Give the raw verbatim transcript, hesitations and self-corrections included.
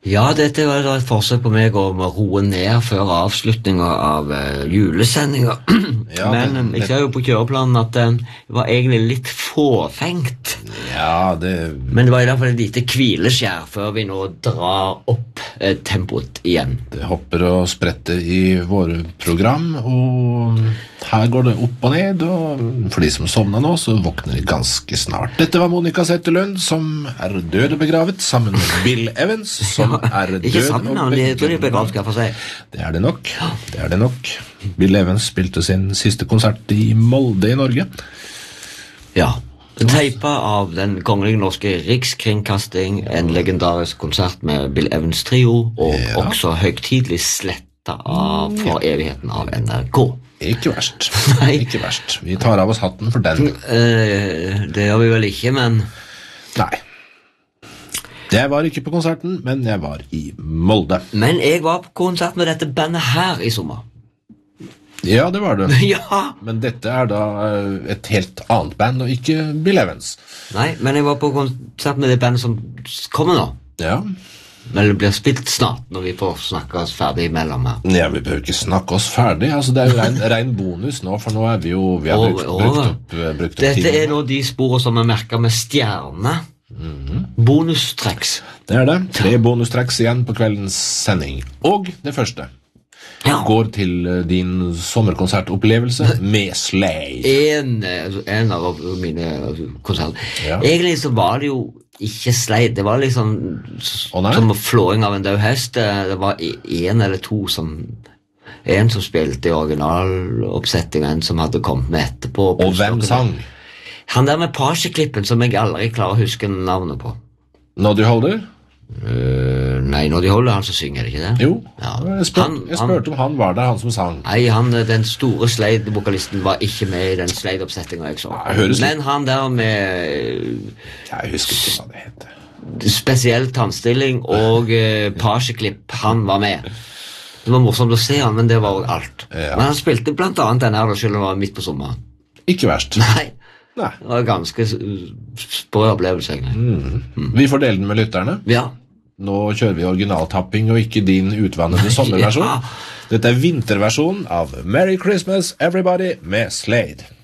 Ja, dette var da et forsøk på meg å roe ned før avslutningen av uh, julesendingen. Ja, Men det, jeg ser jo på kjøreplanen at den var egentlig litt fåfengt. Ja, det... Men det var i hvert fall et lite hvileskjær før vi nå drar opp eh, tempoet igjen. Det hopper og spretter i våre program, og her går det opp og ned, og for de som sovner nå, så våkner de ganske snart. Dette var Monica Zetterlund, som er død og begravet, sammen med Bill Evans, som er død Ikke sammen, og men de heter de begravet, skal jeg få si. Det er det nok, det er det nok. Bill Evans spilte sin siste konsert i Molde i Norge. Ja, teipa av den kongelige norske rikskringkasting, en legendarisk konsert med Bill Evans trio, og Ja. også høytidelig sletta av for evigheten av N R K. Ikke verst, Nei. ikke verst. Vi tar av oss hatten for den. Eh, det gjør vi vel ikke, men Nei. Jeg var ikke på konserten, men jeg var i Molde. Men jeg var på konsert med dette bandet her i sommer. Ja, det var det. Ja! Men dette er da eh, et helt annet band, og ikke Bill Evans. Nei, men jeg var på konsert med det bandet som kommer nå. Ja, Men det blir spilt snart, når vi får snakke oss ferdig imellom her. ja vi behøver ikke snakke oss ferdig. Altså, det er jo rein, rein bonus nå, for nå er vi jo... Vi har brukt, Over, brukt over. opp, eh, brukt opp Dette tiden. er nå de sporene som er merket med stjerne. Bonustreks. Det er det. Tre bonustracks igjen på kveldens sending. Og det første Ja. går til eh, din sommerkonsertopplevelse med Slade. En, eh, en av mine konserter. Ja. Egentlig så var det jo ikke Slade, det var liksom Å, nei. som flåing av en død hest. Det var en eller to som en som spilte i originaloppsetting, og en som hadde kommet med etterpå. Og hvem sang? Han der med paseklippen som jeg aldri klarer å huske navnet på. Noddy Holder? Uh, nei, når de holder han så synger det ikke det? Jo, Ja. jeg, spør, Han- jeg spurte om han var der, han som sang. Nei, han, den store Slade-vokalisten var ikke med i den Slade-oppsettingen jeg så. Nei, høres litt- Men han der med Jeg husker ikke hva det heter. spesiell tannstilling og uh, paseklipp, han var med. Det var morsomt å se han, men det var også alt. Ja. Men han spilte blant annet den her, selv om det var midt på sommeren. Ikke verst. Nei, Nei. det var en ganske uh, sprø opplevelse, egentlig. Vi får dele den med lytterne. Ja. Nå kjører vi originaltapping og ikke din utvannede sommerversjon. Ja. Dette er vinterversjonen av Merry Christmas Everybody med Slade.